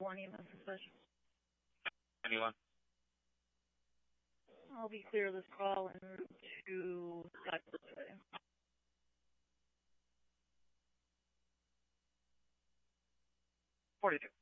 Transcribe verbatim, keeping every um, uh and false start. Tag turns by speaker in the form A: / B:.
A: One E M S dispatch.
B: Anyone?
A: I'll be clear of this call en route to Skyport.
B: forty-two.